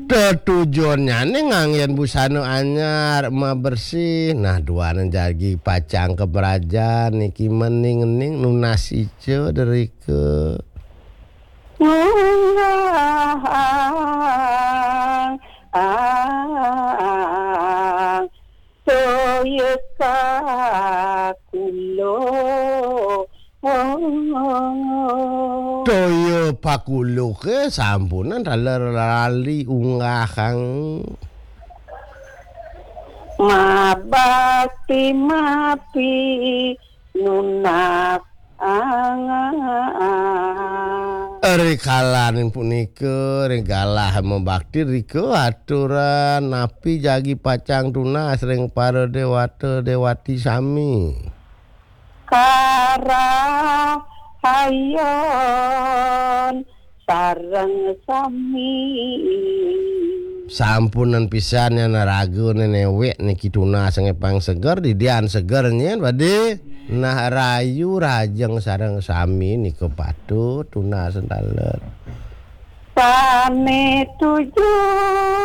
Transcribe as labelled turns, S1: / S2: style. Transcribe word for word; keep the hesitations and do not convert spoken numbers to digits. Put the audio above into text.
S1: Tujuannya nih ngangin busana anyar emak bersih. Nah duanan jadi pacang keberajaan niki mening-ning nunas ijo dari ke
S2: Toyo kakulo
S1: Toyo pakulo ke sampunan lali unggahang
S2: mabakti mapi nunak
S1: Rikalan punika regalah membakti riko aturan napi jagi pacang tunas ring para dewata dewati sami
S2: kara hayon sareng sami
S1: sampunan pisannya narago nenewek niki tunas ngepang seger didian segernya bade nah rayu rajeng sareng sami niku patu tunas sentaler
S2: Pane tujuh